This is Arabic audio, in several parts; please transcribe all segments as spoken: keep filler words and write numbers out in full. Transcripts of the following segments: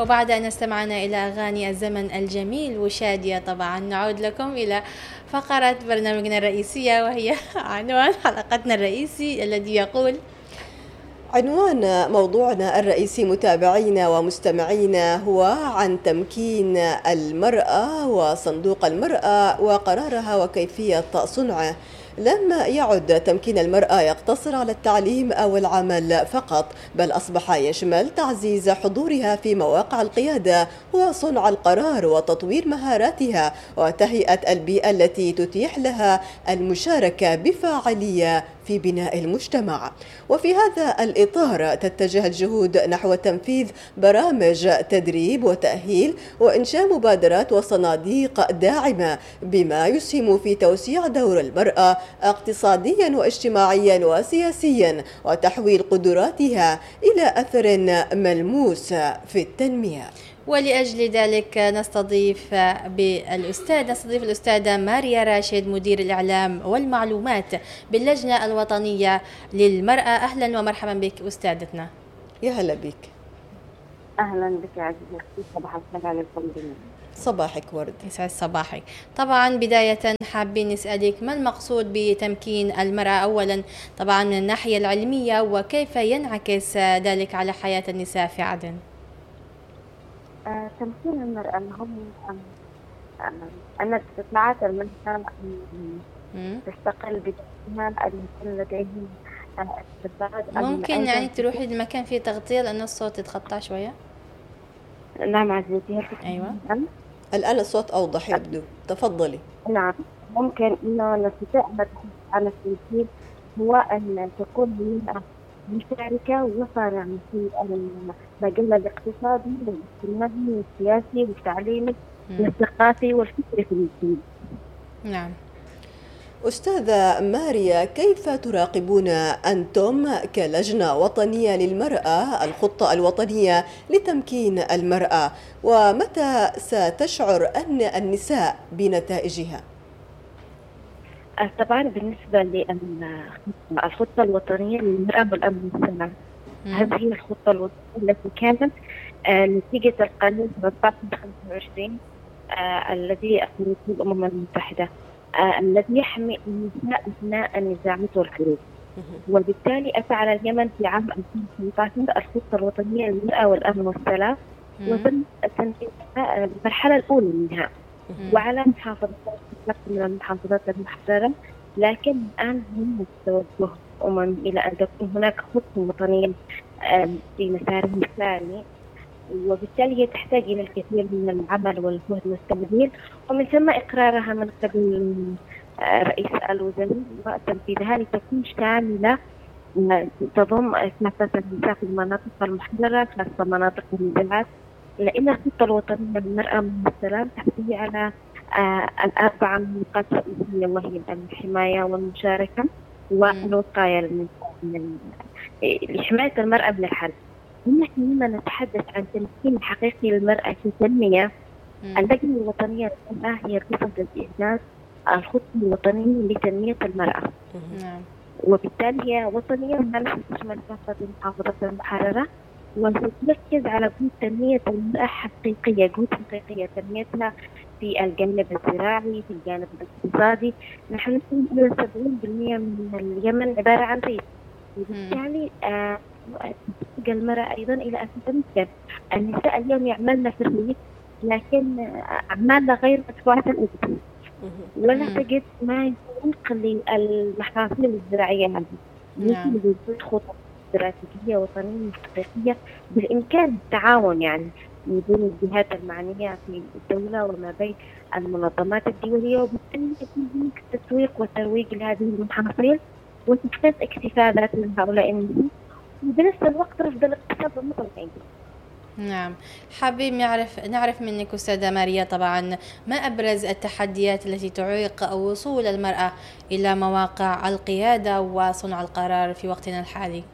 وبعد أن استمعنا إلى أغاني الزمن الجميل وشادية طبعا نعود لكم إلى فقرة برنامجنا الرئيسية، وهي عنوان حلقتنا الرئيسي الذي يقول: عنوان موضوعنا الرئيسي متابعينا ومستمعينا هو عن تمكين المرأة وصندوق المرأة وقرارها وكيفية صنعه. لم يعد تمكين المرأة يقتصر على التعليم أو العمل فقط، بل أصبح يشمل تعزيز حضورها في مواقع القيادة وصنع القرار وتطوير مهاراتها وتهيئة البيئة التي تتيح لها المشاركة بفاعلية في بناء المجتمع. وفي هذا الإطار تتجه الجهود نحو تنفيذ برامج تدريب وتأهيل وإنشاء مبادرات وصناديق داعمة بما يسهم في توسيع دور المرأة اقتصاديا واجتماعيا وسياسيا وتحويل قدراتها إلى أثر ملموس في التنمية. ولأجل ذلك نستضيف بالأستاذ نستضيف الأستاذة ماريا راشد، مدير الإعلام والمعلومات باللجنة الوطنية للمرأة. أهلا ومرحبا بك أستاذتنا. يا هلا بك. أهلا بك عزيزتي، صباح الخير عليكم جميعا. صباحك ورد. يسعد صباحك. طبعا بداية حابين نسألك ما المقصود بتمكين المرأة أولا طبعا من الناحية العلمية، وكيف ينعكس ذلك على حياة النساء في عدن؟ آه، تمكين المرأة هم أن استطاعت المرأة أن تستقل بذاتها، أن يكون لديهم استعداد. ممكن يعني تروحي لمكان فيه تغطية لأن الصوت يتقطع شوية؟ نعم عزيزتي. أيوة الآن الصوت أوضح يبدو، تفضلي. نعم، ممكن أنه نستطيع أن نتحدث عن التمكين هو أن تكون المرأة مشاركة وفعلا في المجال الاقتصادي والاجتماعي والسياسي والتعليمي والثقافي والفكري في المجتمع. نعم. أستاذة ماريا، كيف تراقبون أنتم كلجنة وطنية للمرأة الخطة الوطنية لتمكين المرأة، ومتى ستشعر أن النساء بنتائجها؟ طبعا بالنسبة للخطة الوطنية للمرأة والأمن والسلام، هذه هي الخطة الوطنية التي كانت نتيجة القانون أربعة عشر خمسة وعشرين الذي أقرته الأمم المتحدة، آه، الذي يحمي النساء أثناء النزاعات والحروب. وبالتالي أتى على اليمن في عام ألفين وثمانية عشر الخطة الوطنية للمرأة والأمن والسلام، وتم تنفيذها المرحلة الأولى منها وعلى محافظات من المحافظات المحررة. لكن الآن هم توجه أمم إلى أن تكون هناك خطة وطنية في مسار ثاني، وبالتالي هي تحتاج إلى الكثير من العمل والجهد والتمويل، ومن ثم إقرارها من قبل رئيس الوزراء وتنفيذها لتكون شاملة تضم كافة النساء في المناطق المحررة، خاصة مناطق النزاعات، لأن الخطة الوطنية للمرأة والسلام تحتوي على الأربع نقاط رئيسية، وهي الحماية والمشاركة والوقاية لحماية المرأة من الحرب. نحن لما نتحدث عن تمكين حقيقي للمرأة في التنمية، اللجنة الوطنية للمرأة هي قصة الإعداد الخطة الوطنية لتنمية المرأة. نعم. وبالتالي هي وطنية منها تشمل كافة المحافظات المحررة، وتركز على جهود تنمية المرأة حقيقية، جهود حقيقية تنميتها في الجانب الزراعي، في الجانب الاقتصادي. نحن نقول سبعين بالمئة من اليمن عبارة عن ريف، وبالتالي آه تلجأ المرأة أيضا إلى أن تتمكن. النساء اليوم يعملن في الريف، لكن أعمالنا غير مدفوعة الأجر، ولا تجد ما ينقل للمحاصيل الزراعية هذه. مثل وجود خطط استراتيجية وطنية حقيقية بالإمكان التعاون يعني من بين الجهات المعنية في الدولة وما بين المنظمات الدولية، وبالتالي يكون هناك تسويق وترويج لهذه المحاصيل وتحقيق اكتفاء ذات من هؤلاء النساء، وبنفس الوقت رفض الاقتصاد المطلقين. نعم. حابين نعرف نعرف منك أستاذة ماريا طبعا ما أبرز التحديات التي تعيق وصول المرأة إلى مواقع القيادة وصنع القرار في وقتنا الحالي؟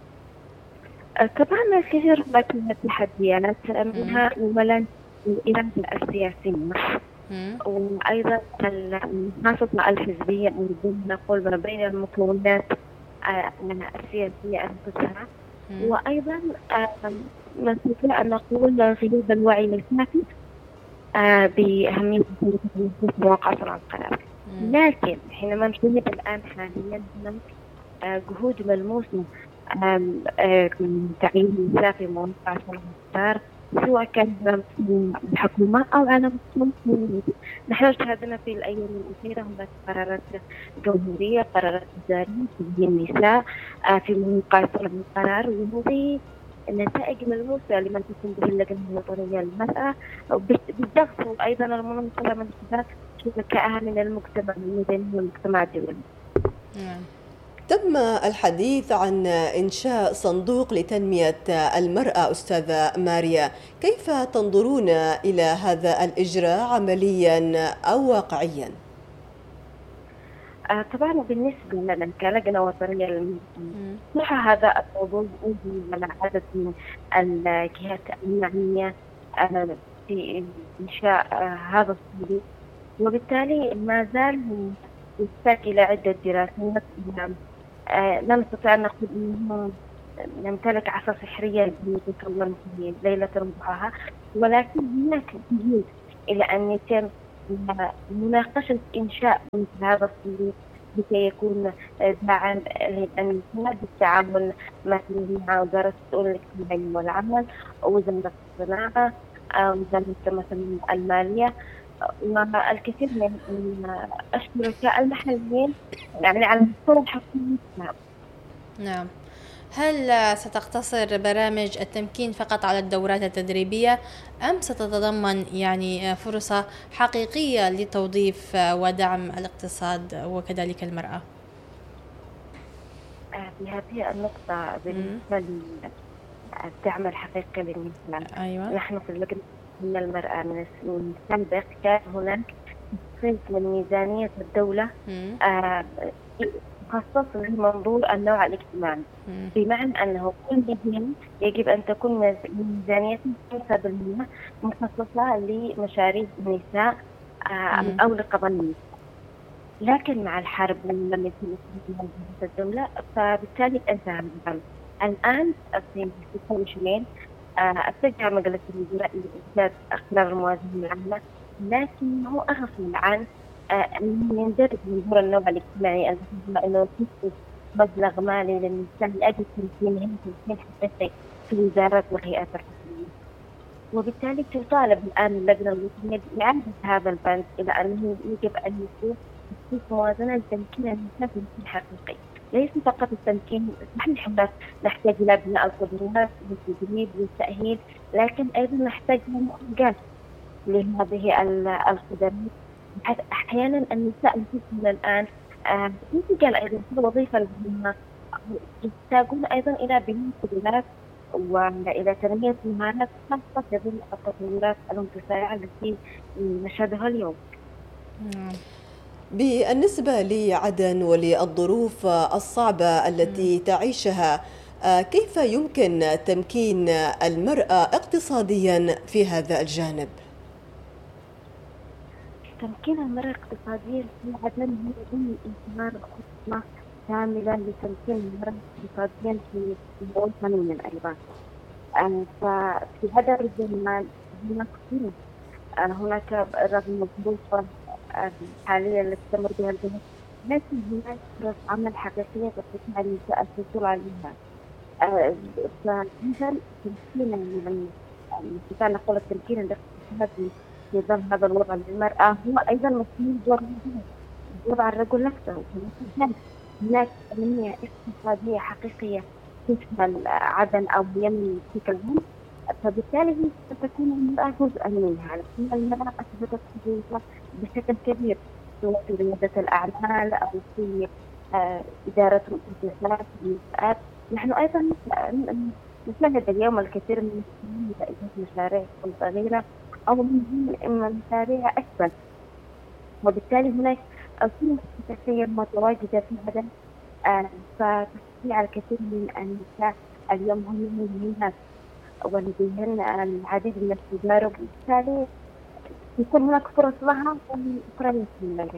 طبعا الكثير من التحديات منها أولا الإرادة السياسية، وأيضا المناصفة الحزبية، أو نقول ما بين المكونات السياسية أنفسها، مم. وأيضا آم، نستطيع أن نقول غياب الوعي الكافي آه، بأهمية مواقع صنع القرار. مم. لكن حينما نشاهد الآن حاليا هناك آه، جهود ملموسة آم، آه، من تعيين النساء في مواقع صنع القرار، سواء كان على مستوى الحكومة أو على مستوى الدولة. نحن شاهدنا في الأيام الأخيرة هناك قرارات جمهورية، قرارات وزارية تجاه النساء آه، في مواقع صنع القرار، وهذه نتائج ملموسة لما تقوم به اللجنة الوطنية للمرأة بالضغط، وأيضا المنظمة من قبل شركائها من المجتمع المدني والمجتمع الدولي. نعم. تم الحديث عن إنشاء صندوق لتنمية المرأة أستاذة ماريا، كيف تنظرون إلى هذا الإجراء عمليا أو واقعيا؟ آه، طبعا بالنسبة لنا كلجنة وطنية للمرأة، مم. صح هذا الموضوع يؤدي على عدد من الجهات المعنية آه، في إنشاء آه، هذا الصندوق، وبالتالي ما زال يحتاج إلى عدة دراسات. آه، لا نستطيع أن نقول أنه نمتلك عصا سحرية يتكون في ليلة ضحاها، ولكن هناك جهود إلى أن يتم مناقشة إنشاء مثل هذا الصندوق لكي يكون داعم للنساء بالتعاون مثلا مع وزارة الشؤون الاجتماعية والعمل، ووزارة الصناعة، وزارة مثلا المالية، والكثير من الشركاء المحليين يعني على مستوى الحكومة. نعم. هل ستقتصر برامج التمكين فقط على الدورات التدريبية أم ستتضمن يعني فرصة حقيقية لتوظيف ودعم الاقتصاد وكذلك المرأة؟ في هذه النقطة بالنسبة للدعم الحقيقي للنساء، أيوة. نحن في اللجنة من المرأة من السابق كان هناك تخصيص من ميزانية الدولة آه مخصص لمنظور النوع الاجتماعي، بمعنى أنه كل مدينة يجب أن تكون ميزانية خمسة بالمئة مخصصة لمشاريع النساء آه أو لقضايا النساء. لكن مع الحرب لم يتم استخدام الدولة، فبالتالي انتهى العمل. الآن في ستة وعشرين اتجه مجلس الوزراء لإيجاد قرار الموازنة العامة، لكنه أغفل عن أن يندرج منظور النوع الاجتماعي، أنه يخصص مبلغ مالي للنساء لأجل تمكينهم تمكين حقيقي في الوزارات والهيئات الحكومية. وبالتالي تطالب الآن اللجنة الوطنية بإعادة هذا البند إلى أنه يجب أن يكون في موازنة لتمكين النساء تمكين حقيقي، ليس فقط التمكين. صحيح نحتاج إلى بناء القدرات والتدريب والتأهيل، لكن أيضا نحتاج إلى مؤهلات لهذه القدرات. أحيانا النساء يمكن الآن ينتقل أيضا في الوظيفة المهمة، يحتاجون أيضا إلى بناء قدرات وإلى تنمية مهارات خاصة في ظل التطورات المتسارعة التي نشهدها اليوم. بالنسبة لعدن وللظروف الصعبة التي تعيشها، كيف يمكن تمكين المرأة اقتصاديا في هذا الجانب؟ تمكين المرأة اقتصاديا في عدن هو ضمن انتظار خطة كاملة لتمكين المرأة اقتصاديا في الدول الثانية أيضا. ففي هذا الزمان هناك فرص، هناك رغم الظروف الحالية التي تمر بها البلد، لكن هناك فرص عمل حقيقية تستطيع النساء الحصول عليها. فمثل تمكين يعني نستطيع نقول التمكين الاقتصادي في ظل هذا الوضع للمرأة هو أيضا مسؤول دور وضع الرجل نفسه. هناك تنمية اقتصادية حقيقية تشمل عدن أو اليمن بشكل عام، فبالتالي ستكون المرأة جزءا منها، لكن المرأة أثبتت حضورها بشكل كبير سواء في ريادة الأعمال أو في إدارة المؤسسات والمنشآت. نحن أيضا نشاهد اليوم الكثير من مشاريع صغيرة أو من مشاريع أكبر، وبالتالي هناك فرص كثيرة متواجدة في عدن. فتستطيع الكثير من النساء اليوم هم مهمات ولديهن العديد من التجارب، وبالتالي يكون هناك فرص لها وأخرى يمكن لها.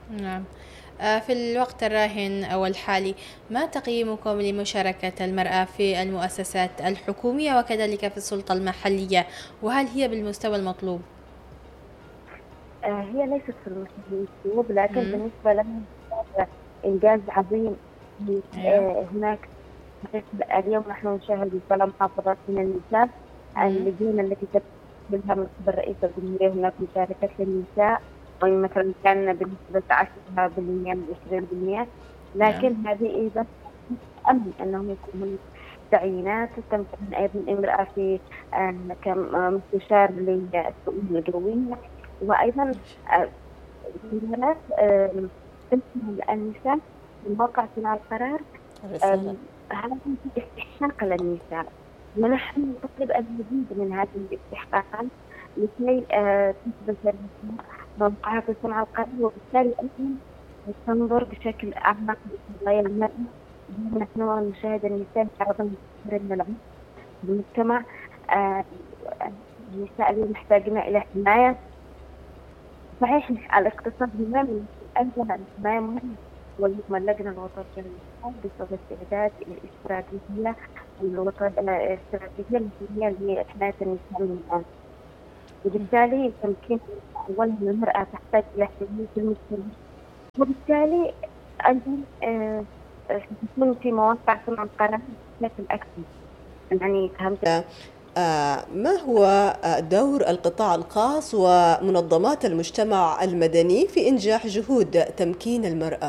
نعم. آه، في الوقت الراهن أو الحالي، ما تقييمكم لمشاركة المرأة في المؤسسات الحكومية وكذلك في السلطة المحلية، وهل هي بالمستوى المطلوب؟ آه، هي ليست في المطلوب، لكن مم. بالنسبة لنا إنجاز عظيم. أيوة. آه، هناك اليوم نحن نشاهد في محافظات من النساء مم. اللجان التي تتم منها من قبل رئيس الجمهورية، هناك مشاركة للنساء، ومثلا كان بنسبة عشرة بالمئة من عشرين بالمئة، نعم. لكن هذه أيضا أمن أنهم يكونون تعيينات تم تعيين أيضا امرأة في آه، كمستشار للشؤون الجوية، وأيضا آه، بنات آه، تمثل النساء في موقع صناع القرار. الرسالة. آم، هذا في استحقاق للنساء، ونحن نطلب المزيد من هذه الاستحقاقات لكي آه، تثبت النساء موقعها في صنع القرار، وبالتالي أيضا تنظر بشكل أعمق لقضايا المرأة. نحن نشاهد النساء تعرضن لكثير من العنف في المجتمع. آه، النساء اليوم محتاجين إلى حماية. صحيح الاقتصاد مهم، أيضا الحماية مهمة، واليوم اللجنة الوطنية للنساء بصدد إعداد الاستراتيجية الوطنية الاستراتيجية الوطنية لحماية النساء من الآن، وبالتالي تمكين أولا المرأة تحتاج إلى حماية المجتمع، وبالتالي أيضا آه، تكون في مواقع صنع القرار بشكل أكثر. يعني فهمت. آه، ما هو آه، دور القطاع الخاص ومنظمات المجتمع المدني في إنجاح جهود تمكين المرأة؟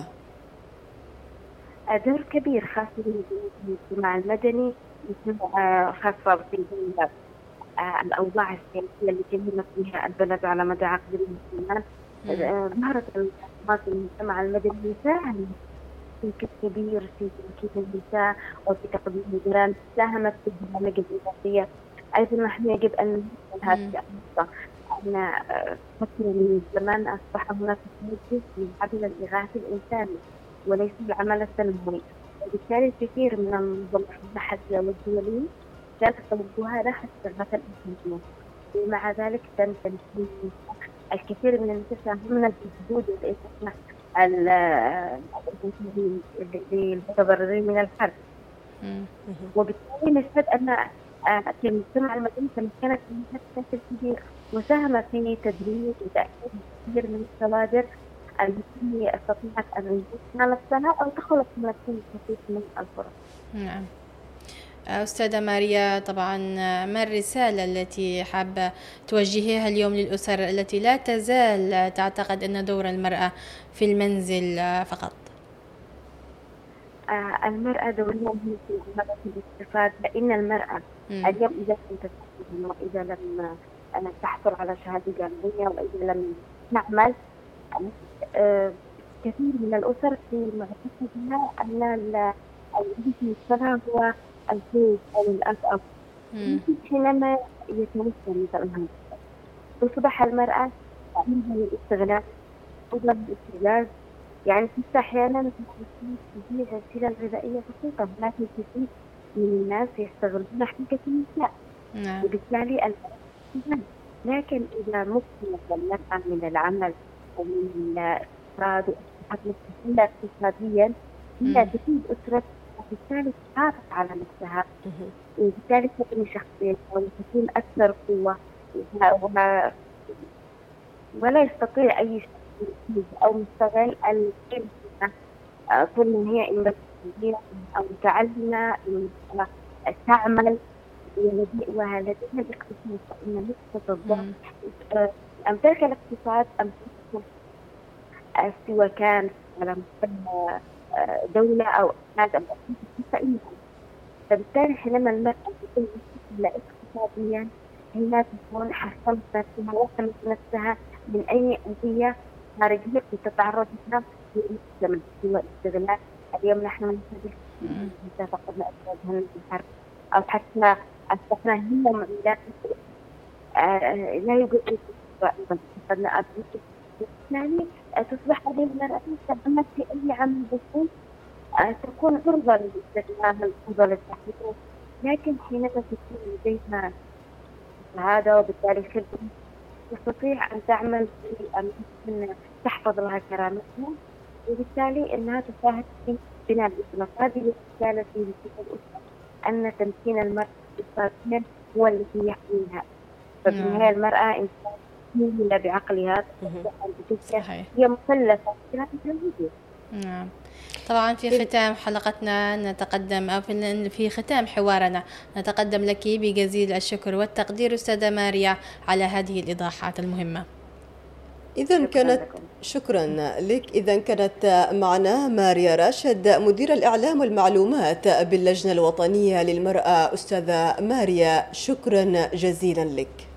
دور كبير خاصة بالمجتمع المدني، آه، خاصة في آه، الأوضاع السياسية التي مرت بها البلد على مدى عقد من مم. الزمان. ظهرت المنظمات المجتمع المدني ساهمت بشكل كبير في تمكين النساء وفي تقديم الجرائم، ساهمت في البرامج الإغاثية. أيضا نحن يجب أن ننتبه مم. هذه النقطة، أن آه، فترة من الزمان أصبح هناك توجه للعمل الإغاثي الإنساني وليس العمل السلمي، وبالتالي الكثير من المنظمات المحلية والدولية كانت توجهها نحو الإغاثة الإنسانية، ومع ذلك تم تمكين الكثير من النساء ساهمنا في جهود الإغاثة للمتضررين من الحرب. مم. وبالتالي نشهد أن آه، المجتمع المدني تمكنت منها بشكل كبير، وساهم في تدريب وتأكيد كثير من الكوادر التي استطاعت أن تنجح نفسها أو تخلق نفسها كثير من الفرص. نعم. أستاذة ماريا، طبعا ما الرسالة التي حابة توجهيها اليوم للأسر التي لا تزال تعتقد أن دور المرأة في المنزل فقط؟ آه، المرأة دورها مهم في عملية الاقتصاد، لأن المرأة مم. اليوم إذا كنت تشتغل وإذا لم آه، تحصل على شهادة جامعية وإذا لم تعمل، آه، كثير من الأسر في معتقدها أن ال- الذي يشتغل هو الزوج أو الأب أو مم. حينما يتوفى مثلا هذا، تصبح المرأة عندها الاستغلال، قدرة الاستغلال. يعني في أحيانا تجي السلة الغذائية بسيطة، لكن كثير من الناس يستغلون حقيقة النساء، نعم. وبالتالي المرأة. لكن إذا مكنت المرأة من العمل ومن الاقتصاد وأصبحت مستقلة اقتصاديا، هي مم. تفيد أسرتها، وبالتالي تحافظ على نفسها، مهم. وبالتالي تبني شخصيتها وتكون أكثر قوة، وما- ولا يستطيع أي شخص يفيد أو مستغل الكلمة طول ما هي إنجليزية أو متعلمة أو تعمل ولدي- ولديها الاقتصاد، فإن نسبة الضغط مم. أمتلك الاقتصاد أمتلك آه، سواء كان على مستوى آه، دولة أو أفراد أو أشخاص، فإنها فبالتالي حينما المرأة تكون مستقلة اقتصاديا، هي تكون حصلت نفسها وحمت نفسها من أي أذية خارجية تتعرض لها في المجتمع سواء استغلال. اليوم نحن نشهد مم. النساء فقدنا أزواجهن في الحرب، أو حتى أصبحنا هم لا آه، لا يوجد فقدنا أبناء. يعني آه، تصبح هذه المرأة تعمل في أي عمل بسيط، آه، تكون عرضة للاستغلال عرضة للتحريض، لكن حينما تكون لديها شهادة وبالتالي خبرة تستطيع أن تعمل في أن تحفظ لها كرامتها، وبالتالي أنها تساهم في بناء الأسرة. هذه الرسالة في الأسرة، أن تمكين المرأة اقتصاديا هو الذي يحميها. فبالنهاية المرأة إنسان مولى بعقلها، صحيح. هي مكلفة بهذه الوجود. نعم. طبعا في ختام حلقتنا نتقدم أو في في ختام حوارنا نتقدم لك بجزيل الشكر والتقدير أستاذة ماريا على هذه الإيضاحات المهمة. إذا كانت شكرا لك. إذا كانت معنا ماريا راشد مدير الإعلام والمعلومات باللجنة الوطنية للمرأة. أستاذة ماريا شكرا جزيلا لك.